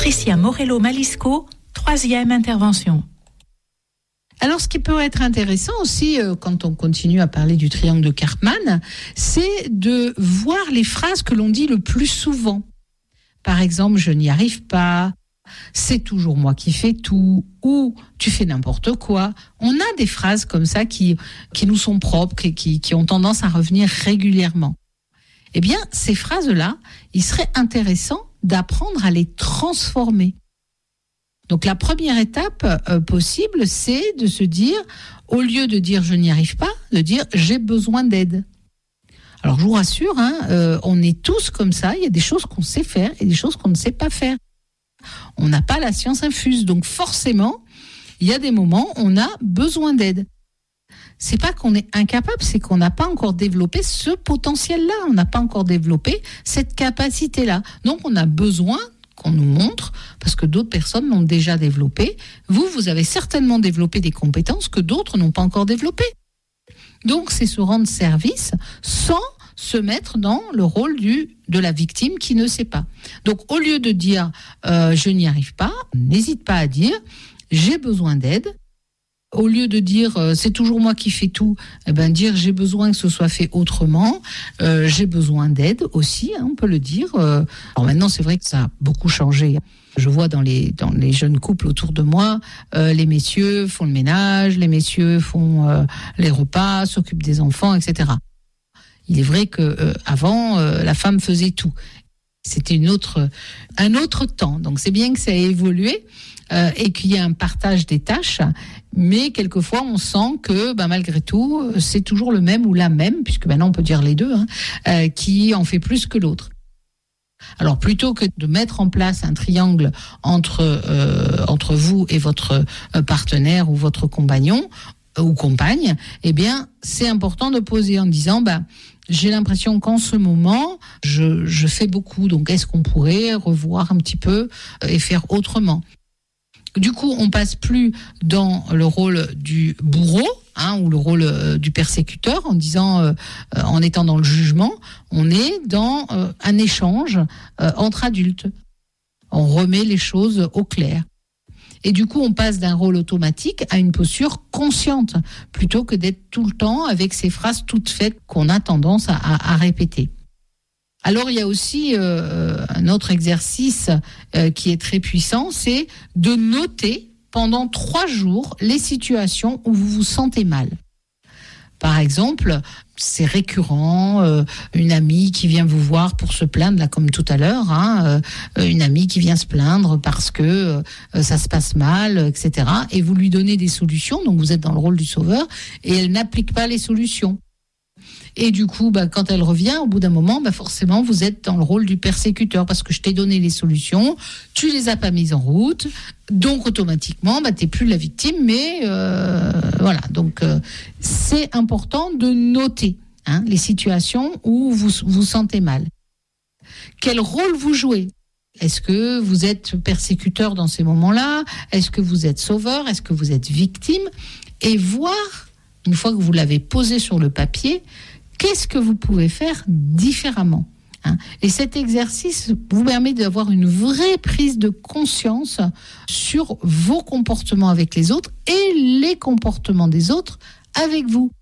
Patricia Morello-Malisco, 3e intervention. Alors, ce qui peut être intéressant aussi, quand on continue à parler du triangle de Karpman, c'est de voir les phrases que l'on dit le plus souvent. Par exemple, je n'y arrive pas, c'est toujours moi qui fais tout, ou tu fais n'importe quoi. On a des phrases comme ça qui nous sont propres, qui ont tendance à revenir régulièrement. Eh bien, ces phrases-là, il serait intéressant d'apprendre à les transformer. Donc la première étape possible, c'est de se dire, au lieu de dire je n'y arrive pas, de dire j'ai besoin d'aide. Alors je vous rassure, on est tous comme ça, il y a des choses qu'on sait faire et des choses qu'on ne sait pas faire. On n'a pas la science infuse, donc forcément, il y a des moments où on a besoin d'aide. C'est pas qu'on est incapable, c'est qu'on n'a pas encore développé ce potentiel-là, on n'a pas encore développé cette capacité-là. Donc on a besoin qu'on nous montre, parce que d'autres personnes l'ont déjà développé. Vous avez certainement développé des compétences que d'autres n'ont pas encore développées. Donc, c'est se rendre service sans se mettre dans le rôle de la victime qui ne sait pas. Donc, au lieu de dire « je n'y arrive pas », n'hésite pas à dire « j'ai besoin d'aide ». Au lieu de dire c'est toujours moi qui fais tout, dire j'ai besoin que ce soit fait autrement, j'ai besoin d'aide aussi, on peut le dire. Alors maintenant c'est vrai que ça a beaucoup changé. Je vois dans les jeunes couples autour de moi, les messieurs font le ménage, les messieurs font les repas, s'occupent des enfants, etc. Il est vrai que avant la femme faisait tout. C'était un autre temps. Donc c'est bien que ça ait évolué. Et qu'il y a un partage des tâches, mais quelquefois on sent que malgré tout, c'est toujours le même ou la même, puisque maintenant on peut dire les deux, qui en fait plus que l'autre. Alors plutôt que de mettre en place un triangle entre vous et votre partenaire ou votre compagnon ou compagne, eh bien c'est important de poser en disant j'ai l'impression qu'en ce moment, je fais beaucoup, donc est-ce qu'on pourrait revoir un petit peu et faire autrement ? Du coup, on passe plus dans le rôle du bourreau ou le rôle du persécuteur en étant dans le jugement. On est dans un échange entre adultes. On remet les choses au clair. Et du coup, on passe d'un rôle automatique à une posture consciente, plutôt que d'être tout le temps avec ces phrases toutes faites qu'on a tendance à répéter. Alors, il y a aussi un autre exercice qui est très puissant, c'est de noter pendant 3 jours les situations où vous vous sentez mal. Par exemple, c'est récurrent, une amie qui vient vous voir pour se plaindre, là comme tout à l'heure, une amie qui vient se plaindre parce que ça se passe mal, etc. Et vous lui donnez des solutions, donc vous êtes dans le rôle du sauveur, et elle n'applique pas les solutions. Et du coup, quand elle revient, au bout d'un moment, forcément, vous êtes dans le rôle du persécuteur parce que je t'ai donné les solutions, tu les as pas mises en route, donc automatiquement, t'es plus la victime, mais voilà. Donc, c'est important de noter les situations où vous vous sentez mal. Quel rôle vous jouez ? Est-ce que vous êtes persécuteur dans ces moments-là ? Est-ce que vous êtes sauveur ? Est-ce que vous êtes victime ? Et voir, une fois que vous l'avez posé sur le papier, qu'est-ce que vous pouvez faire différemment ? Et cet exercice vous permet d'avoir une vraie prise de conscience sur vos comportements avec les autres et les comportements des autres avec vous.